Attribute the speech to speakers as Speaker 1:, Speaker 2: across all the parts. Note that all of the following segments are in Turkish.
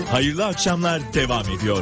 Speaker 1: Hayırlı akşamlar devam ediyor.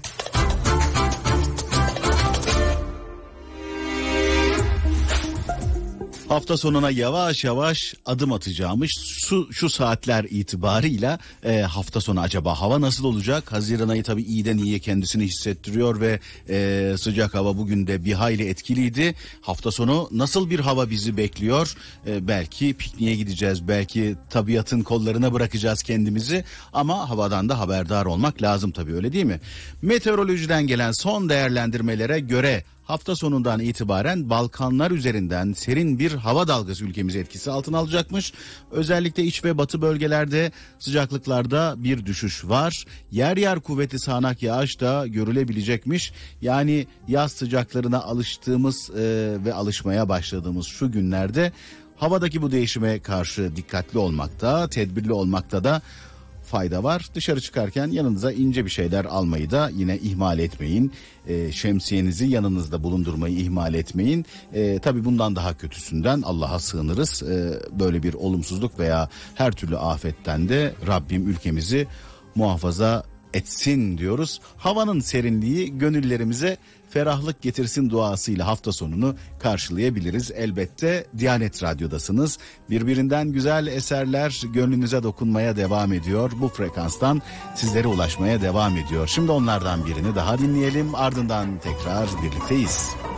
Speaker 2: Hafta sonuna yavaş yavaş adım atacağımız şu saatler itibarıyla hafta sonu acaba hava nasıl olacak? Haziran ayı tabii iyiden iyiye kendisini hissettiriyor ve sıcak hava bugün de bir hayli etkiliydi. Hafta sonu nasıl bir hava bizi bekliyor? Belki pikniğe gideceğiz, belki tabiatın kollarına bırakacağız kendimizi ama havadan da haberdar olmak lazım tabii, öyle değil mi? Meteorolojiden gelen son değerlendirmelere göre hafta sonundan itibaren Balkanlar üzerinden serin bir hava dalgası ülkemizi etkisi altına alacakmış. Özellikle iç ve batı bölgelerde sıcaklıklarda bir düşüş var. Yer yer kuvvetli sağanak yağış da görülebilecekmiş. Yani yaz sıcaklarına alıştığımız ve alışmaya başladığımız şu günlerde havadaki bu değişime karşı dikkatli olmakta, tedbirli olmakta da fayda var. Dışarı çıkarken yanınıza ince bir şeyler almayı da yine ihmal etmeyin. Şemsiyenizi yanınızda bulundurmayı ihmal etmeyin. Tabii bundan daha kötüsünden Allah'a sığınırız. Böyle bir olumsuzluk veya her türlü afetten de Rabbim ülkemizi muhafaza etsin diyoruz. Havanın serinliği gönüllerimize ferahlık getirsin duasıyla hafta sonunu karşılayabiliriz. Elbette Diyanet Radyo'dasınız. Birbirinden güzel eserler gönlünüze dokunmaya devam ediyor. Bu frekanstan sizlere ulaşmaya devam ediyor. Şimdi onlardan birini daha dinleyelim. Ardından tekrar birlikteyiz.